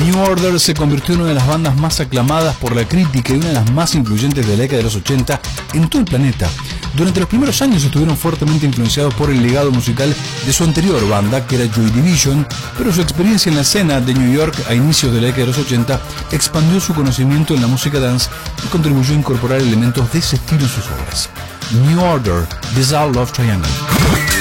New Order se convirtió en una de las bandas más aclamadas por la crítica y una de las más influyentes de la década de los 80 en todo el planeta. Durante los primeros años estuvieron fuertemente influenciados por el legado musical de su anterior banda, que era Joy Division, pero su experiencia en la escena de New York a inicios de la década de los 80 expandió su conocimiento en la música dance y contribuyó a incorporar elementos de ese estilo en sus obras. New Order, Bizarre Love Triangle.